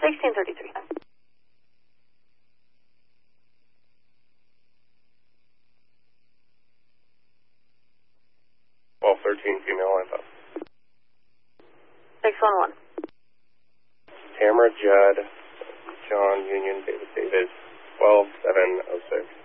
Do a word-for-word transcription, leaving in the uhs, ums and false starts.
sixteen thirty-three. twelve thirteen, female info. six one one. Tamara Judd, John Union, David David, twelve seven oh six.